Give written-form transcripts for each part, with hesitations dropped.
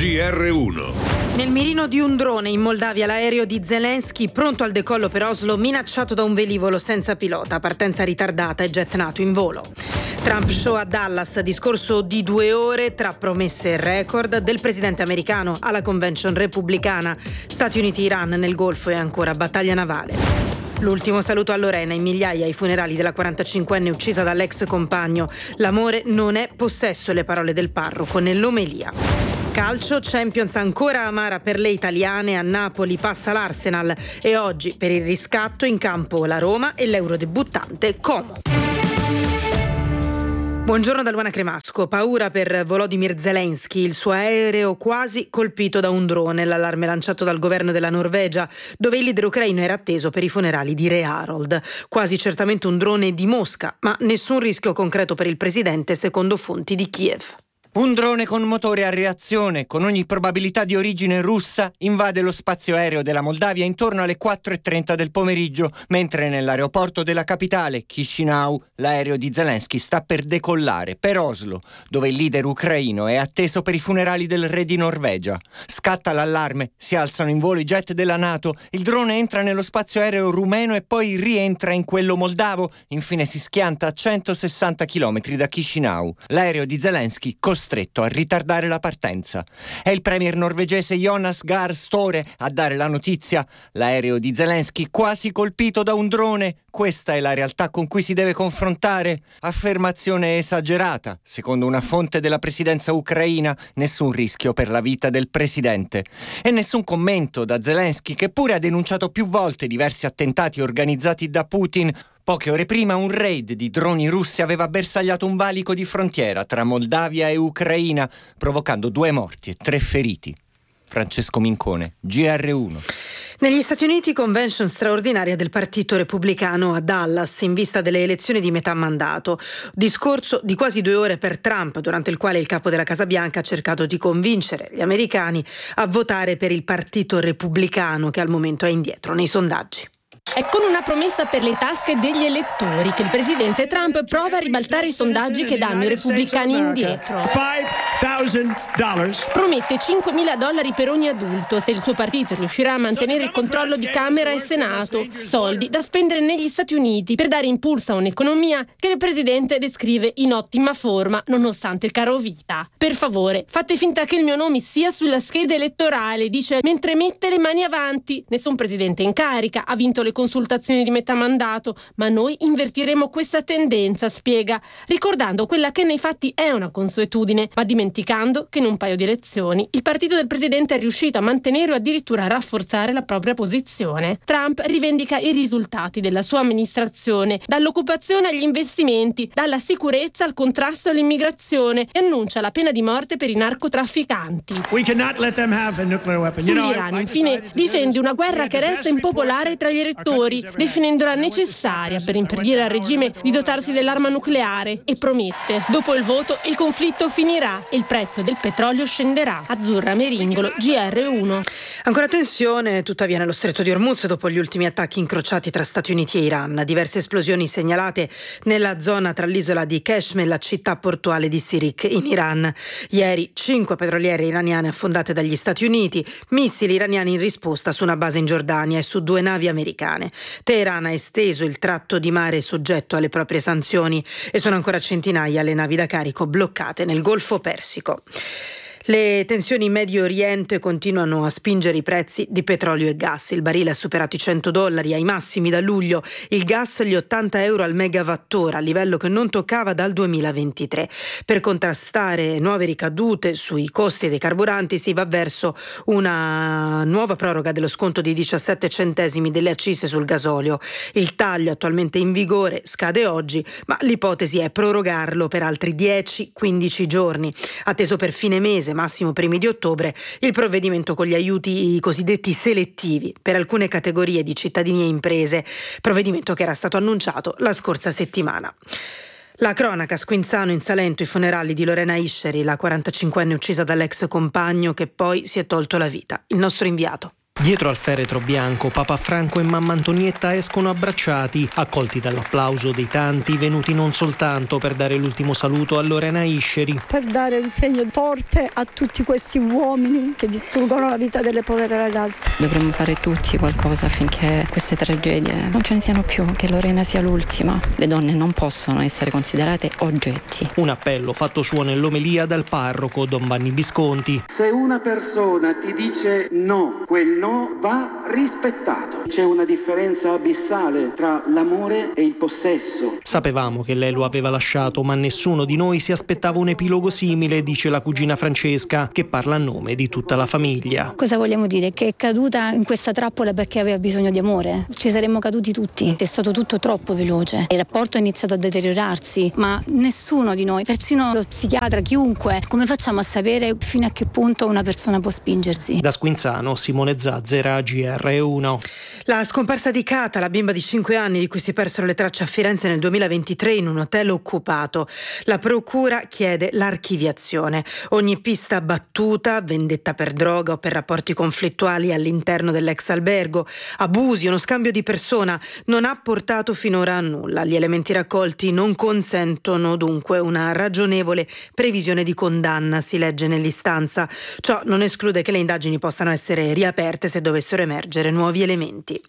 GR1. Nel mirino di un drone in Moldavia l'aereo di Zelensky pronto al decollo per Oslo minacciato da un velivolo senza pilota, partenza ritardata e jet NATO in volo. Trump show a Dallas, discorso di 2 ore tra promesse e record del presidente americano alla convention repubblicana. Stati Uniti-Iran nel Golfo e ancora battaglia navale. L'ultimo saluto a Lorena, in migliaia ai funerali della 45enne uccisa dall'ex compagno. L'amore non è possesso, le parole del parroco nell'omelia. Calcio, Champions ancora amara per le italiane, a Napoli passa l'Arsenal e oggi per il riscatto in campo la Roma e l'eurodebuttante Como. Buongiorno da Luana Cremasco. Paura per Volodymyr Zelensky, il suo aereo quasi colpito da un drone, l'allarme lanciato dal governo della Norvegia, dove il leader ucraino era atteso per i funerali di Re Harold. Quasi certamente un drone di Mosca, ma nessun rischio concreto per il presidente, secondo fonti di Kiev. Un drone con motore a reazione, con ogni probabilità di origine russa, invade lo spazio aereo della Moldavia intorno alle 4:30 del pomeriggio, mentre nell'aeroporto della capitale, Chisinau, l'aereo di Zelensky sta per decollare per Oslo, dove il leader ucraino è atteso per i funerali del re di Norvegia. Scatta l'allarme, si alzano in volo i jet della NATO, il drone entra nello spazio aereo rumeno e poi rientra in quello moldavo, infine si schianta a 160 km da Chisinau. L'aereo di Zelensky costretto a ritardare la partenza. È il premier norvegese Jonas Gahr Støre a dare la notizia. L'aereo di Zelensky quasi colpito da un drone. Questa è la realtà con cui si deve confrontare. Affermazione esagerata. Secondo una fonte della presidenza ucraina, nessun rischio per la vita del presidente. E nessun commento da Zelensky, che pure ha denunciato più volte diversi attentati organizzati da Putin. Poche ore prima un raid di droni russi aveva bersagliato un valico di frontiera tra Moldavia e Ucraina, provocando 2 morti e 3 feriti. Francesco Mincone, GR1. Negli Stati Uniti, convention straordinaria del Partito Repubblicano a Dallas in vista delle elezioni di metà mandato. Discorso di quasi 2 ore per Trump, durante il quale il capo della Casa Bianca ha cercato di convincere gli americani a votare per il Partito Repubblicano, che al momento è indietro nei sondaggi. È con una promessa per le tasche degli elettori che il presidente Trump prova a ribaltare i sondaggi che danno i repubblicani indietro. Promette $5.000 per ogni adulto se il suo partito riuscirà a mantenere il controllo di Camera e Senato, soldi da spendere negli Stati Uniti per dare impulso a un'economia che il presidente descrive in ottima forma nonostante il caro vita. Per favore, fate finta che il mio nome sia sulla scheda elettorale, dice mentre mette le mani avanti. Nessun presidente in carica ha vinto le consultazioni di metà mandato, ma noi invertiremo questa tendenza, spiega, ricordando quella che nei fatti è una consuetudine, ma dimenticando che in un paio di elezioni il partito del presidente è riuscito a mantenere o addirittura a rafforzare la propria posizione. Trump rivendica i risultati della sua amministrazione, dall'occupazione agli investimenti, dalla sicurezza al contrasto all'immigrazione, e annuncia la pena di morte per i narcotrafficanti. Sull'Iran, infine, difende una guerra che resta impopolare tra gli elettori, definendola necessaria per impedire al regime di dotarsi dell'arma nucleare, e promette: dopo il voto il conflitto finirà e il prezzo del petrolio scenderà. Azzurra Meringolo, GR1. Ancora tensione tuttavia nello stretto di Hormuz dopo gli ultimi attacchi incrociati tra Stati Uniti e Iran. Diverse esplosioni segnalate nella zona tra l'isola di Kashmir e la città portuale di Sirik in Iran. Ieri 5 petroliere iraniane affondate dagli Stati Uniti, missili iraniani in risposta su una base in Giordania e su 2 navi americane. Teheran ha esteso il tratto di mare soggetto alle proprie sanzioni e sono ancora centinaia le navi da carico bloccate nel Golfo Persico. Le tensioni in Medio Oriente continuano a spingere i prezzi di petrolio e gas. Il barile ha superato i $100 ai massimi da luglio, il gas gli €80 al megawattora, livello che non toccava dal 2023. Per contrastare nuove ricadute sui costi dei carburanti si va verso una nuova proroga dello sconto di 17 centesimi delle accise sul gasolio. Il taglio attualmente in vigore scade oggi, ma l'ipotesi è prorogarlo per altri 10-15 giorni, atteso per fine mese, massimo primi di ottobre, il provvedimento con gli aiuti cosiddetti selettivi per alcune categorie di cittadini e imprese, provvedimento che era stato annunciato la scorsa settimana. La cronaca, Squinzano in Salento, i funerali di Lorena Isceri, la 45enne uccisa dall'ex compagno che poi si è tolto la vita. Il nostro inviato. Dietro al feretro bianco, Papa Franco e mamma Antonietta escono abbracciati, accolti dall'applauso dei tanti venuti non soltanto per dare l'ultimo saluto a Lorena Isceri, per dare un segno forte a tutti questi uomini che distruggono la vita delle povere ragazze. Dovremmo fare tutti qualcosa affinché queste tragedie non ce ne siano più, che Lorena sia l'ultima. Le donne non possono essere considerate oggetti. Un appello fatto suo nell'omelia dal parroco Don Vanni Visconti. Se una persona ti dice no, quel no va rispettato. C'è una differenza abissale tra l'amore e il possesso. Sapevamo che lei lo aveva lasciato, ma nessuno di noi si aspettava un epilogo simile, dice la cugina Francesca, che parla a nome di tutta la famiglia. Cosa vogliamo dire? Che è caduta in questa trappola perché aveva bisogno di amore? Ci saremmo caduti tutti. È stato tutto troppo veloce. Il rapporto ha iniziato a deteriorarsi, ma nessuno di noi, persino lo psichiatra, chiunque, come facciamo a sapere fino a che punto una persona può spingersi? Da Squinzano, Simone Zazzera, GR1. La scomparsa di Cata, la bimba di 5 anni di cui si persero le tracce a Firenze nel 2023 in un hotel occupato. La procura chiede l'archiviazione. Ogni pista battuta, vendetta per droga o per rapporti conflittuali all'interno dell'ex albergo, abusi, uno scambio di persona, non ha portato finora a nulla. Gli elementi raccolti non consentono dunque una ragionevole previsione di condanna, si legge nell'istanza. Ciò non esclude che le indagini possano essere riaperte se dovessero emergere nuovi elementi.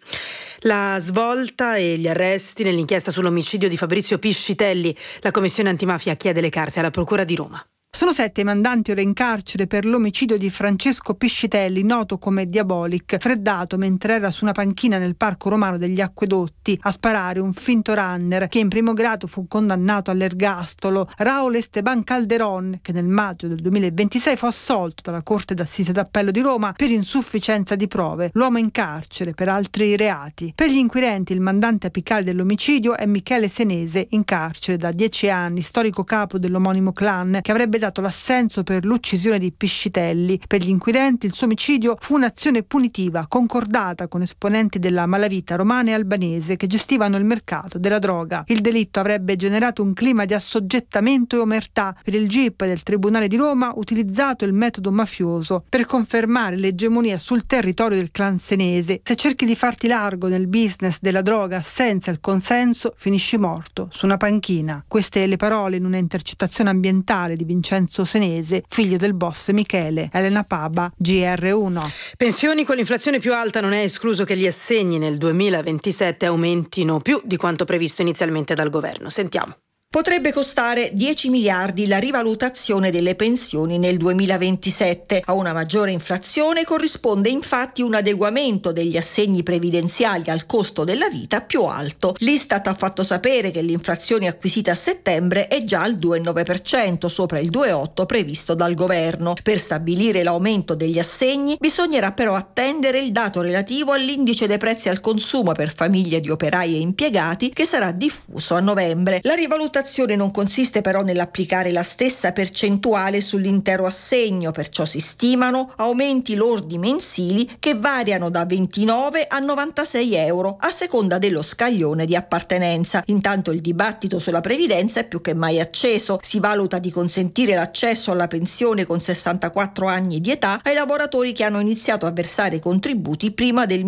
La svolta e gli arresti nell'inchiesta sull'omicidio di Fabrizio Piscitelli. La Commissione Antimafia chiede le carte alla Procura di Roma. Sono 7 i mandanti ora in carcere per l'omicidio di Francesco Piscitelli, noto come Diabolic, freddato mentre era su una panchina nel parco romano degli Acquedotti a sparare un finto runner che in primo grado fu condannato all'ergastolo. Raul Esteban Calderón, che nel maggio del 2026 fu assolto dalla Corte d'Assise d'Appello di Roma per insufficienza di prove. L'uomo in carcere per altri reati. Per gli inquirenti il mandante apicale dell'omicidio è Michele Senese, in carcere da 10 anni, storico capo dell'omonimo clan che avrebbe dato l'assenso per l'uccisione di Piscitelli. Per gli inquirenti il suo omicidio fu un'azione punitiva concordata con esponenti della malavita romana e albanese che gestivano il mercato della droga. Il delitto avrebbe generato un clima di assoggettamento e omertà. Per il GIP del Tribunale di Roma utilizzato il metodo mafioso per confermare l'egemonia sul territorio del clan senese. Se cerchi di farti largo nel business della droga senza il consenso, finisci morto su una panchina. Queste le parole in una intercettazione ambientale di Vincenzo Senese, figlio del boss Michele. Elena Paba, GR1. Pensioni: con l'inflazione più alta non è escluso che gli assegni nel 2027 aumentino più di quanto previsto inizialmente dal governo. Sentiamo. Potrebbe costare 10 miliardi la rivalutazione delle pensioni nel 2027. A una maggiore inflazione corrisponde infatti un adeguamento degli assegni previdenziali al costo della vita più alto. L'Istat ha fatto sapere che l'inflazione acquisita a settembre è già al 2,9%, sopra il 2,8% previsto dal governo. Per stabilire l'aumento degli assegni bisognerà però attendere il dato relativo all'indice dei prezzi al consumo per famiglie di operai e impiegati, che sarà diffuso a novembre. La rivalutazione non consiste però nell'applicare la stessa percentuale sull'intero assegno, perciò si stimano aumenti lordi mensili che variano da 29 a 96 euro a seconda dello scaglione di appartenenza. Intanto il dibattito sulla previdenza è più che mai acceso. Si valuta di consentire l'accesso alla pensione con 64 anni di età ai lavoratori che hanno iniziato a versare i contributi prima del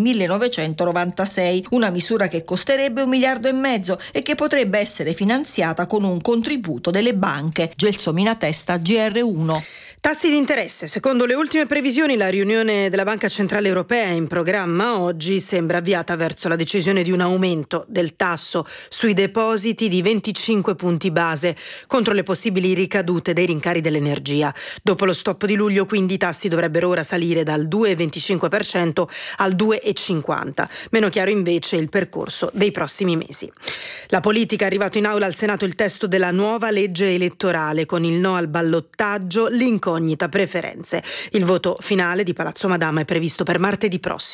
1996, una misura che costerebbe 1,5 miliardi e che potrebbe essere finanziata con un contributo delle banche. Gelsomina Testa, GR1. Tassi di interesse. Secondo le ultime previsioni, la riunione della Banca Centrale Europea in programma oggi sembra avviata verso la decisione di un aumento del tasso sui depositi di 25 punti base contro le possibili ricadute dei rincari dell'energia. Dopo lo stop di luglio, quindi, i tassi dovrebbero ora salire dal 2,25% al 2,50%. Meno chiaro invece il percorso dei prossimi mesi. La politica: è arrivato in aula al Senato il testo della nuova legge elettorale con il no al ballottaggio, l'incognita preferenze. Il voto finale di Palazzo Madama è previsto per martedì prossimo.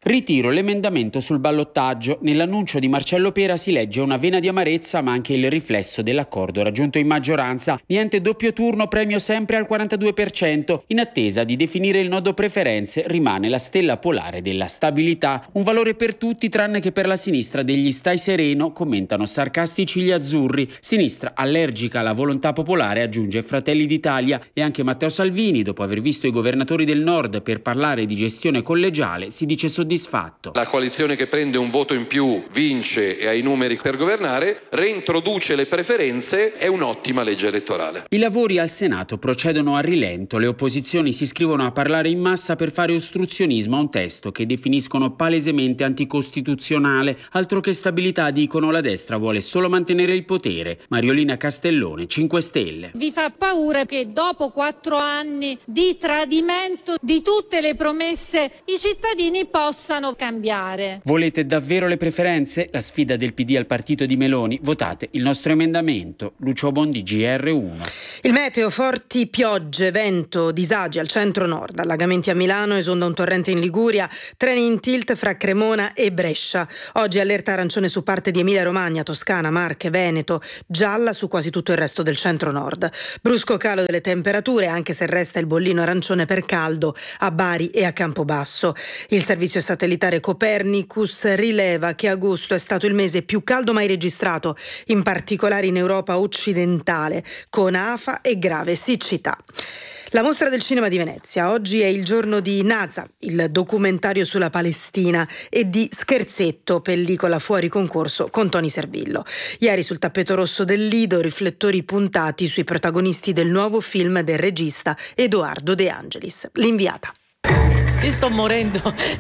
Ritiro l'emendamento sul ballottaggio. Nell'annuncio di Marcello Pera si legge una vena di amarezza ma anche il riflesso dell'accordo raggiunto in maggioranza. Niente doppio turno, premio sempre al 42%. In attesa di definire il nodo preferenze rimane la stella polare della stabilità. Un valore per tutti tranne che per la sinistra degli stai sereno, commentano sarcastici gli azzurri. Sinistra allergica alla volontà popolare, aggiunge Fratelli d'Italia, e anche Matteo Salvini, dopo aver visto i governatori del nord per parlare di gestione collegiale, si dice soddisfatto. La coalizione che prende un voto in più vince e ha i numeri per governare, reintroduce le preferenze, è un'ottima legge elettorale. I lavori al Senato procedono a rilento, le opposizioni si iscrivono a parlare in massa per fare ostruzionismo a un testo che definiscono palesemente anticostituzionale. Altro che stabilità, dicono, la destra vuole solo mantenere il potere. Mariolina Castellone, 5 Stelle. Vi fa paura che dopo 4 anni di tradimento di tutte le promesse i cittadini possano cambiare? Volete davvero le preferenze? La sfida del PD al partito di Meloni? Votate il nostro emendamento. Lucio Bondi, GR1. Il meteo: forti piogge, vento, disagi al centro-nord, allagamenti a Milano, esonda un torrente in Liguria, treni in tilt fra Cremona e Brescia. Oggi allerta arancione su parte di Emilia-Romagna, Toscana, Marche, Veneto, gialla su quasi tutto il resto del centro-nord. Brusco calo delle temperature, anche se resta il bollino arancione per caldo a Bari e a Campobasso. Il servizio satellitare Copernicus rileva che agosto è stato il mese più caldo mai registrato, in particolare in Europa occidentale, con afa e grave siccità. La Mostra del Cinema di Venezia. Oggi è il giorno di Naza, il documentario sulla Palestina, e di Scherzetto, pellicola fuori concorso con Tony Servillo. Ieri sul tappeto rosso del Lido, riflettori puntati sui protagonisti del nuovo film del regista Edoardo De Angelis. L'inviata. Io sto morendo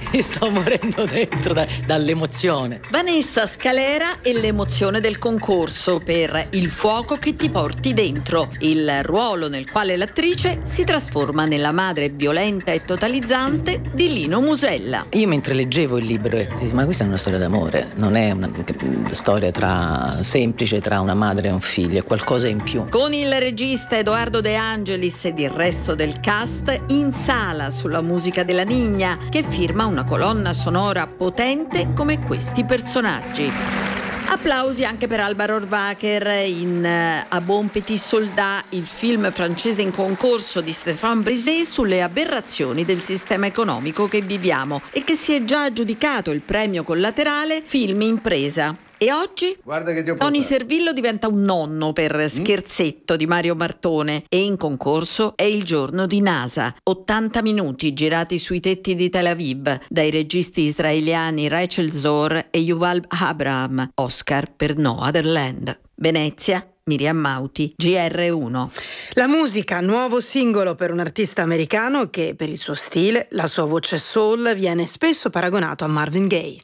dentro dall'emozione. Vanessa Scalera e l'emozione del concorso per Il fuoco che ti porti dentro, il ruolo nel quale l'attrice si trasforma nella madre violenta e totalizzante di Lino Musella. Io mentre leggevo il libro dicevo, ma questa è una storia d'amore, non è una storia semplice tra una madre e un figlio, è qualcosa in più. Con il regista Edoardo De Angelis ed il resto del cast in sala sulla musica della Nigna, che firma una colonna sonora potente come questi personaggi. Applausi anche per Alba Rohrwacher in A bon petit soldat, il film francese in concorso di Stéphane Brisé sulle aberrazioni del sistema economico che viviamo e che si è già aggiudicato il premio collaterale Film Impresa. E oggi Tony Servillo diventa un nonno per Scherzetto di Mario Martone e in concorso è il giorno di NASA. 80 minuti girati sui tetti di Tel Aviv dai registi israeliani Rachel Zor e Yuval Abraham. Oscar per No Other Land. Venezia, Miriam Mauti, GR1. La musica, nuovo singolo per un artista americano che per il suo stile, la sua voce soul, viene spesso paragonato a Marvin Gaye.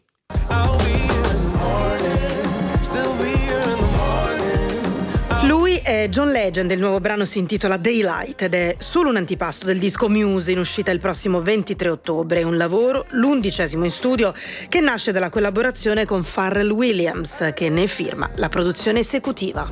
Lui è John Legend, il nuovo brano si intitola Daylight ed è solo un antipasto del disco Muse in uscita il prossimo 23 ottobre, un lavoro, l'11° in studio, che nasce dalla collaborazione con Pharrell Williams, che ne firma la produzione esecutiva.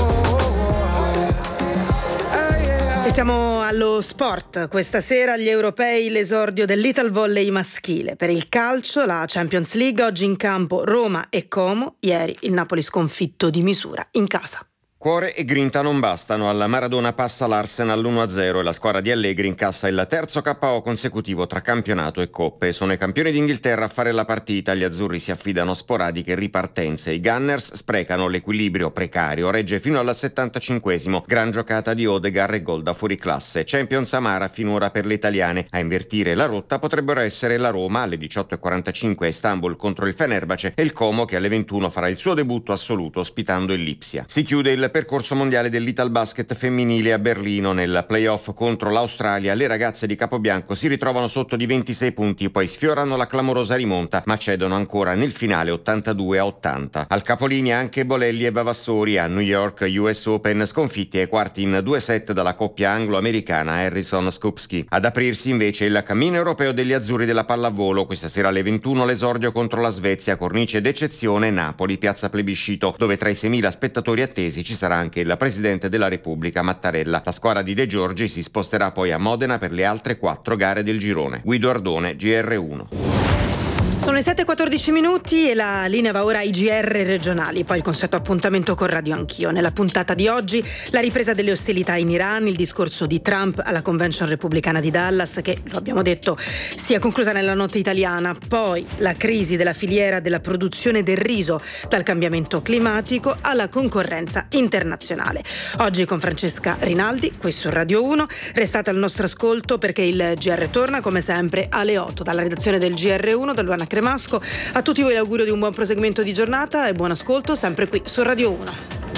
E siamo allo sport. Questa sera agli europei l'esordio del Little Volley maschile. Per il calcio, la Champions League, oggi in campo Roma e Como, ieri il Napoli sconfitto di misura in casa. Cuore e grinta non bastano, alla Maradona passa l'Arsenal 1-0 e la squadra di Allegri incassa il terzo KO consecutivo tra campionato e coppe. Sono i campioni d'Inghilterra a fare la partita, gli azzurri si affidano a sporadiche ripartenze, i Gunners sprecano l'equilibrio precario, regge fino al 75esimo, gran giocata di Odegaard e gol da fuori classe. Champions amara finora per le italiane, a invertire la rotta potrebbero essere la Roma alle 18:45 a Istanbul contro il Fenerbahce e il Como che alle 21 farà il suo debutto assoluto ospitando il Lipsia. Si chiude il percorso mondiale dell'Italbasket femminile a Berlino. Nel playoff contro l'Australia le ragazze di Capobianco si ritrovano sotto di 26 punti, poi sfiorano la clamorosa rimonta ma cedono ancora nel finale 82-80. Al capolinea anche Bolelli e Vavassori a New York US Open, sconfitti ai quarti in 2 set dalla coppia anglo-americana Harrison-Skupski. Ad aprirsi invece il cammino europeo degli azzurri della pallavolo, questa sera alle 21 l'esordio contro la Svezia, cornice d'eccezione Napoli, piazza Plebiscito, dove tra i 6.000 spettatori attesi ci sarà anche il Presidente della Repubblica Mattarella. La squadra di De Giorgi si sposterà poi a Modena per le altre 4 gare del girone. Guido Ardone, GR1. Sono le 7:14 e la linea va ora ai GR regionali, poi il consueto appuntamento con Radio Anch'io. Nella puntata di oggi la ripresa delle ostilità in Iran, il discorso di Trump alla Convention repubblicana di Dallas che, lo abbiamo detto, si è conclusa nella notte italiana, poi la crisi della filiera della produzione del riso dal cambiamento climatico alla concorrenza internazionale. Oggi con Francesca Rinaldi, qui su Radio 1. Restate al nostro ascolto perché il GR torna come sempre alle 8 dalla redazione del GR1 da Luana Cremasco. A tutti voi l'augurio di un buon proseguimento di giornata e buon ascolto sempre qui su Radio 1.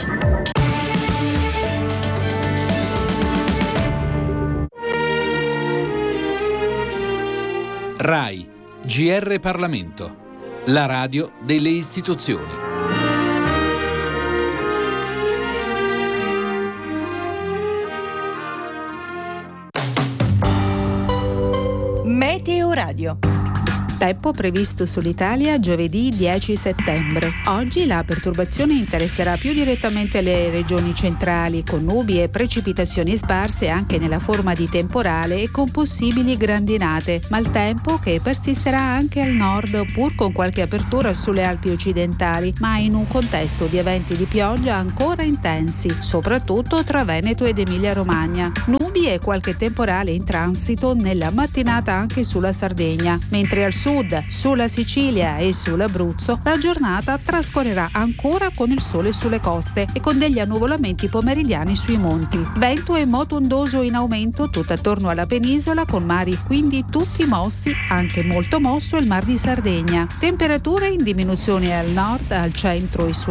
RAI, GR Parlamento, la radio delle istituzioni. Meteo Radio. Tempo previsto sull'Italia giovedì 10 settembre. Oggi la perturbazione interesserà più direttamente le regioni centrali, con nubi e precipitazioni sparse anche nella forma di temporale e con possibili grandinate, maltempo che persisterà anche al nord, pur con qualche apertura sulle Alpi occidentali, ma in un contesto di eventi di pioggia ancora intensi, soprattutto tra Veneto ed Emilia-Romagna. Nubi e qualche temporale in transito nella mattinata anche sulla Sardegna, mentre al sud, sulla Sicilia e sull'Abruzzo la giornata trascorrerà ancora con il sole sulle coste e con degli annuvolamenti pomeridiani sui monti. Vento e moto ondoso in aumento tutto attorno alla penisola, con mari quindi tutti mossi, anche molto mosso il Mar di Sardegna. Temperature in diminuzione al nord, al centro e sul